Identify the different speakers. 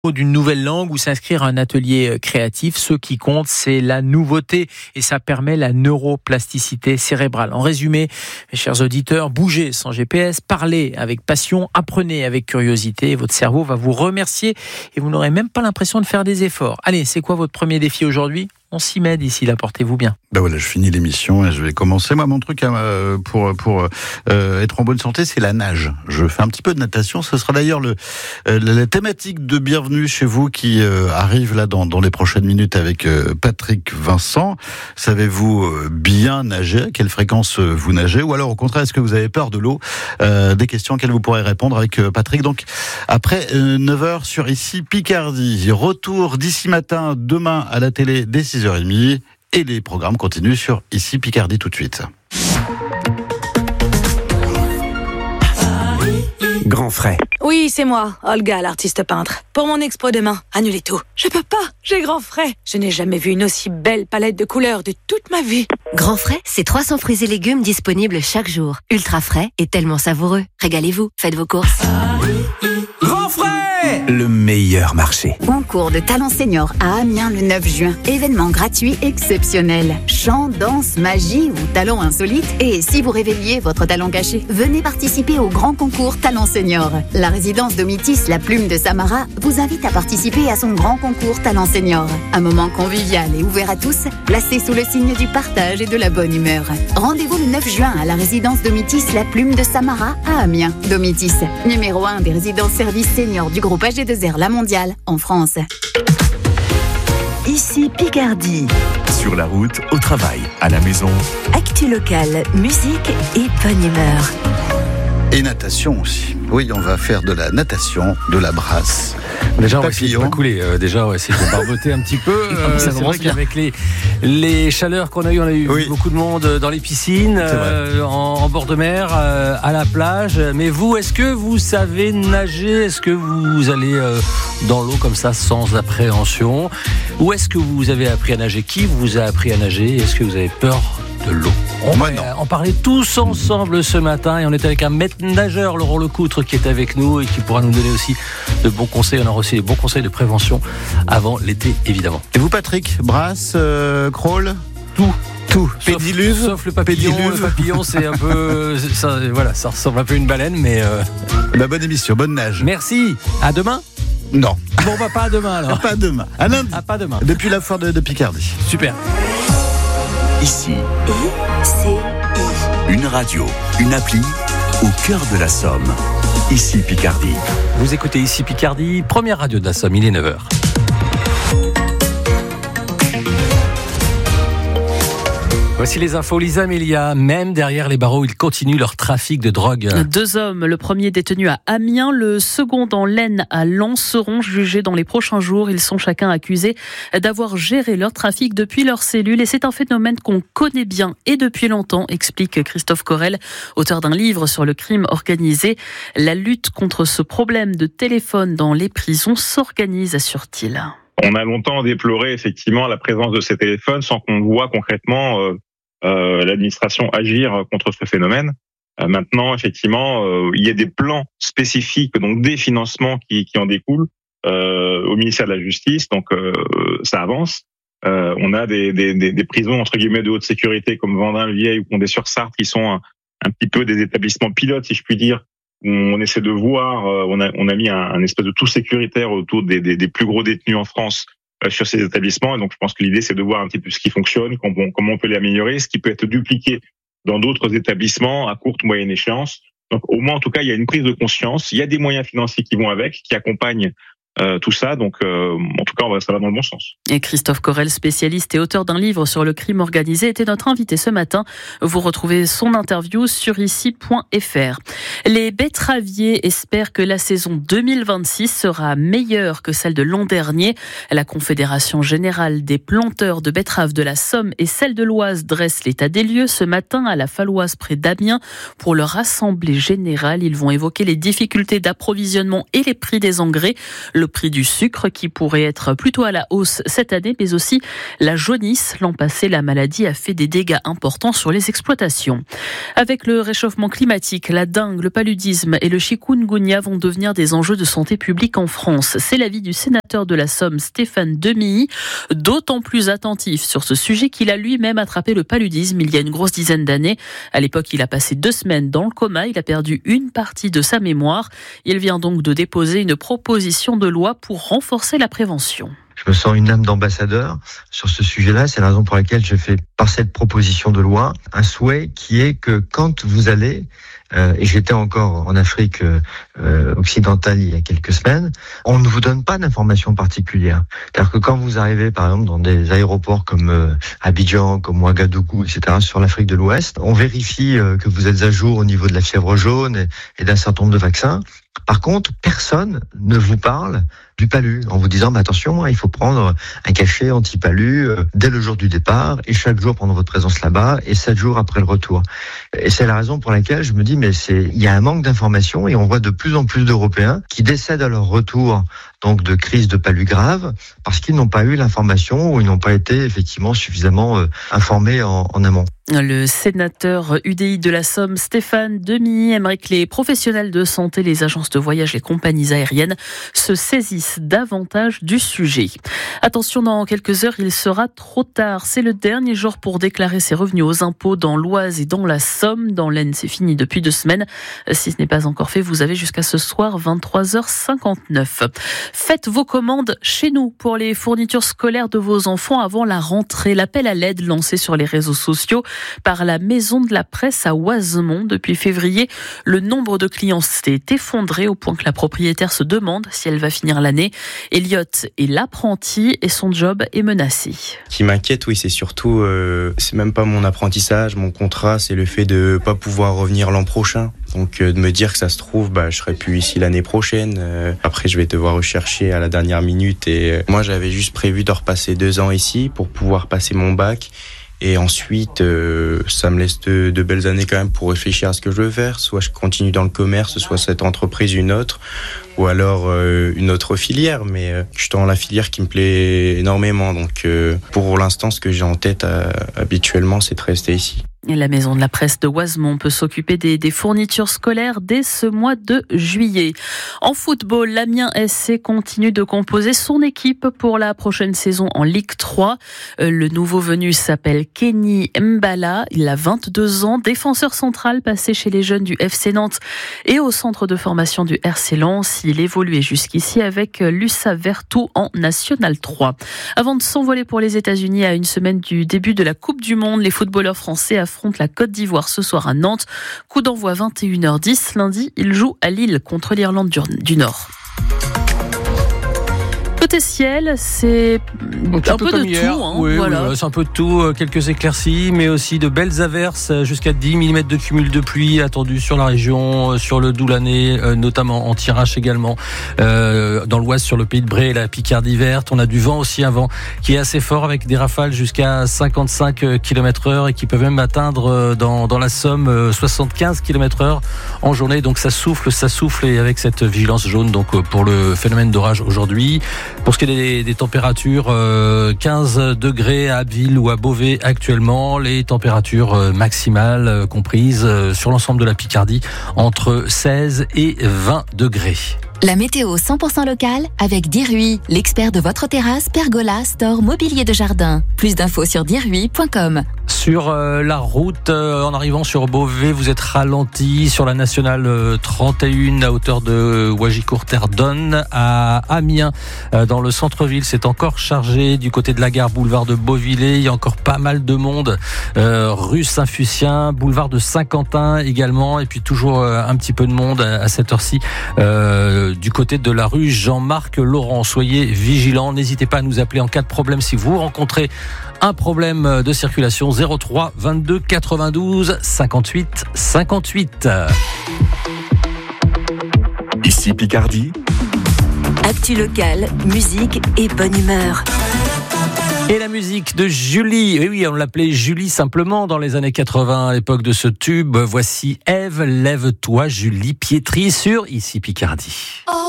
Speaker 1: d'une nouvelle langue ou s'inscrire à un atelier créatif. Ce qui compte, c'est la nouveauté et ça permet la neuroplasticité cérébrale. En résumé, mes chers auditeurs, bougez sans GPS, parlez avec passion, apprenez avec curiosité et votre cerveau va vous remercier et vous n'aurez même pas l'impression de faire des efforts. Allez, c'est quoi votre premier défi aujourd'hui ? On s'y met d'ici là, portez-vous bien.
Speaker 2: Ben voilà, je finis l'émission et je vais commencer. Moi, mon truc pour être en bonne santé, c'est la nage. Je fais un petit peu de natation. Ce sera d'ailleurs la thématique de Bienvenue chez vous qui arrive là dans les prochaines minutes avec Patrick Vincent. Savez-vous bien nager ? À quelle fréquence vous nagez ? Ou alors, au contraire, est-ce que vous avez peur de l'eau ? Des questions auxquelles vous pourrez répondre avec Patrick. Donc, après 9h sur Ici Picardie. Retour d'ici matin, demain à la télé dès 6h30. Et les programmes continuent sur Ici Picardie tout de suite.
Speaker 3: Grand frais.
Speaker 4: Oui, c'est moi, Olga, l'artiste peintre. Pour mon expo demain, annulez tout. Je peux pas, j'ai grand frais. Je n'ai jamais vu une aussi belle palette de couleurs de toute ma vie.
Speaker 5: Grand frais, c'est 300 fruits et légumes disponibles chaque jour. Ultra frais et tellement savoureux. Régalez-vous, faites vos courses.
Speaker 3: Grand frais, le meilleur marché.
Speaker 6: Concours de talent senior à Amiens le 9 juin. Événement gratuit exceptionnel. Chant, danse, magie ou talent insolite. Et si vous révéliez votre talent caché, venez participer au grand concours talent senior. La résidence Domitis, la plume de Samara, vous invite à participer à son grand concours talent senior. Un moment convivial et ouvert à tous, placé sous le signe du partage et de la bonne humeur. Rendez-vous le 9 juin à la résidence Domitis, la plume de Samara à Amiens. Domitis, numéro 1 des résidences services seniors du groupe AG2R La Mondiale en France.
Speaker 7: Ici Picardie.
Speaker 3: Sur la route, au travail, à la maison.
Speaker 7: Actu locale, musique et bonne humeur.
Speaker 2: Et natation aussi. Oui, on va faire de la natation, de la brasse.
Speaker 1: Déjà, on va essayer de pas couler. Déjà, on va essayer de barboter un petit peu. C'est vrai qu'avec les chaleurs qu'on a eues, on a eu beaucoup de monde dans les piscines, en bord de mer, à la plage. Mais vous, est-ce que vous savez nager ? Est-ce que vous allez dans l'eau comme ça sans appréhension ? Ou est-ce que vous avez appris à nager ? Qui vous a appris à nager ? Est-ce que vous avez peur de l'eau ? On va en parler tous ensemble ce matin et on est avec un maître nageur, Laurent Lecoutre, qui est avec nous et qui pourra nous donner aussi de bons conseils. On aura aussi des bons conseils de prévention avant l'été, évidemment.
Speaker 2: Et vous, Patrick, brasse, crawl ? Tout. Pédiluve ?
Speaker 1: Sauf le papillon. Le papillon, c'est un peu... ça ressemble un peu à une baleine, mais...
Speaker 2: bonne émission, bonne nage.
Speaker 1: Merci. À demain ?
Speaker 2: Non.
Speaker 1: Bon, pas à demain, alors.
Speaker 2: Pas demain. À lundi.
Speaker 1: Pas demain.
Speaker 2: Depuis la foire de Picardie.
Speaker 1: Super.
Speaker 3: Ici, une radio, une appli au cœur de la Somme. Ici Picardie.
Speaker 1: Vous écoutez Ici Picardie, première radio de la Somme, il est 9h. Voici les infos, Lisa Amélia. Même derrière les barreaux, ils continuent leur trafic de drogue.
Speaker 8: 2 hommes, le premier détenu à Amiens, le second dans l'Aisne à Lens, seront jugés dans les prochains jours. Ils sont chacun accusés d'avoir géré leur trafic depuis leur cellule. Et c'est un phénomène qu'on connaît bien et depuis longtemps, explique Christophe Corel, auteur d'un livre sur le crime organisé. La lutte contre ce problème de téléphone dans les prisons s'organise, assure-t-il.
Speaker 9: On a longtemps déploré effectivement la présence de ces téléphones sans qu'on voit concrètement l'administration agir contre ce phénomène. Maintenant, effectivement, il y a des plans spécifiques, donc des financements qui en découlent au ministère de la Justice, donc ça avance. On a des prisons entre guillemets de haute sécurité comme Vendin-le-Vieil ou Condé-sur-Sarthe qui sont un petit peu des établissements pilotes, si je puis dire. On essaie de voir, on a mis un espèce de tout sécuritaire autour des plus gros détenus en France sur ces établissements. Et donc, je pense que l'idée, c'est de voir un petit peu ce qui fonctionne, comment on peut l'améliorer, ce qui peut être dupliqué dans d'autres établissements à courte, moyenne échéance. Donc, au moins, en tout cas, il y a une prise de conscience. Il y a des moyens financiers qui vont avec, qui accompagnent tout ça. Donc, en tout cas, ça va dans le bon sens.
Speaker 8: Et Christophe Corel, spécialiste et auteur d'un livre sur le crime organisé, était notre invité ce matin. Vous retrouvez son interview sur ici.fr. Les betteraviers espèrent que la saison 2026 sera meilleure que celle de l'an dernier. La Confédération générale des planteurs de betteraves de la Somme et celle de l'Oise dresse l'état des lieux ce matin à la Falloise près d'Amiens. Pour leur assemblée générale, ils vont évoquer les difficultés d'approvisionnement et les prix des engrais. Le prix du sucre qui pourrait être plutôt à la hausse cette année, mais aussi la jaunisse. L'an passé, la maladie a fait des dégâts importants sur les exploitations. Avec le réchauffement climatique, la dengue, le paludisme et le chikungunya vont devenir des enjeux de santé publique en France. C'est l'avis du sénateur de la Somme, Stéphane Demilly, d'autant plus attentif sur ce sujet qu'il a lui-même attrapé le paludisme il y a une grosse dizaine d'années. À l'époque, il a passé 2 semaines dans le coma, il a perdu une partie de sa mémoire. Il vient donc de déposer une proposition de loi pour renforcer la prévention.
Speaker 10: Je me sens une âme d'ambassadeur sur ce sujet-là. C'est la raison pour laquelle je fais par cette proposition de loi un souhait qui est que quand vous allez, et j'étais encore en Afrique occidentale il y a quelques semaines, on ne vous donne pas d'informations particulières. C'est-à-dire que quand vous arrivez par exemple dans des aéroports comme Abidjan, comme Ouagadougou, etc., sur l'Afrique de l'Ouest, on vérifie que vous êtes à jour au niveau de la fièvre jaune et d'un certain nombre de vaccins. Par contre, personne ne vous parle du palu en vous disant attention, il faut prendre un cachet anti-palu dès le jour du départ et chaque jour pendant votre présence là-bas et 7 jours après le retour. Et c'est la raison pour laquelle je me dis il y a un manque d'informations et on voit de plus en plus d'Européens qui décèdent à leur retour donc de crise de palu grave parce qu'ils n'ont pas eu l'information ou ils n'ont pas été effectivement suffisamment informés en amont.
Speaker 8: Le sénateur UDI de la Somme, Stéphane Demilly, aimerait que les professionnels de santé, les agences de voyage, les compagnies aériennes se saisissent davantage du sujet. Attention, dans quelques heures, il sera trop tard. C'est le dernier jour pour déclarer ses revenus aux impôts dans l'Oise et dans la Somme. Dans l'Aisne, c'est fini depuis 2 semaines. Si ce n'est pas encore fait, vous avez jusqu'à ce soir 23h59. Faites vos commandes chez nous pour les fournitures scolaires de vos enfants avant la rentrée. L'appel à l'aide lancé sur les réseaux sociaux par la Maison de la Presse à Oisemont. Depuis février, le nombre de clients s'est effondré au point que la propriétaire se demande si elle va finir l'année. Elliot est l'apprenti et son job est menacé.
Speaker 11: Ce qui m'inquiète, oui, c'est surtout, c'est même pas mon apprentissage, mon contrat, c'est le fait de pas pouvoir revenir l'an prochain. Donc de me dire que ça se trouve, je serai plus ici l'année prochaine. Après, je vais devoir rechercher à la dernière minute. Et moi, j'avais juste prévu de repasser 2 ans ici pour pouvoir passer mon bac. Et ensuite, ça me laisse de belles années quand même pour réfléchir à ce que je veux faire. Soit je continue dans le commerce, soit cette entreprise, une autre, ou alors une autre filière. Mais je suis dans la filière qui me plaît énormément. Donc pour l'instant, ce que j'ai en tête habituellement, c'est de rester ici.
Speaker 8: Et la Maison de la Presse de Oisemont peut s'occuper des fournitures scolaires dès ce mois de juillet. En football, l'Amiens SC continue de composer son équipe pour la prochaine saison en Ligue 3. Le nouveau venu s'appelle Kenny Mbala. Il a 22 ans, défenseur central passé chez les jeunes du FC Nantes et au centre de formation du RC Lens. Il évoluait jusqu'ici avec l'USA Vertou en National 3. Avant de s'envoler pour les États-Unis à une semaine du début de la Coupe du Monde, les footballeurs français affrontent la Côte d'Ivoire ce soir à Nantes. Coup d'envoi 21h10. Lundi, ils jouent à Lille contre l'Irlande du Nord. Côté ciel, c'est un peu de
Speaker 1: hier.
Speaker 8: tout.
Speaker 1: Oui,
Speaker 8: voilà.
Speaker 1: Oui, c'est un peu de tout. Quelques éclaircies, mais aussi de belles averses. Jusqu'à 10 mm de cumul de pluie attendus sur la région, sur le Doulanais, notamment en Thiérache également. Dans l'Oise, sur le Pays de Bray et la Picardie verte. On a du vent aussi, un vent qui est assez fort avec des rafales jusqu'à 55 km/h et qui peuvent même atteindre dans la Somme 75 km/h en journée. Donc ça souffle et avec cette vigilance jaune donc pour le phénomène d'orage aujourd'hui. Pour ce qui est des températures, 15 degrés à Abbeville ou à Beauvais actuellement, les températures maximales comprises sur l'ensemble de la Picardie entre 16 et 20 degrés.
Speaker 7: La météo 100% locale avec Dirui, l'expert de votre terrasse, pergola, store, mobilier de jardin. Plus d'infos sur dirui.com.
Speaker 1: Sur la route, en arrivant sur Beauvais, vous êtes ralenti sur la nationale 31 à hauteur de Wagicourt-Terdonne à Amiens. Dans le centre-ville, c'est encore chargé du côté de la gare, boulevard de Beauvillé. Il y a encore pas mal de monde. Rue Saint-Fucien, boulevard de Saint-Quentin également. Et puis toujours un petit peu de monde à cette heure-ci du côté de la rue Jean-Marc Laurent. Soyez vigilants, n'hésitez pas à nous appeler en cas de problème si vous rencontrez un problème de circulation. 03 22 92 58 58.
Speaker 3: Ici Picardie.
Speaker 7: Actu locale, musique et bonne humeur.
Speaker 1: Et la musique de Julie, oui, on l'appelait Julie simplement dans les années 80, à l'époque de ce tube. Voici Ève, lève-toi, Julie Pietri sur Ici Picardie.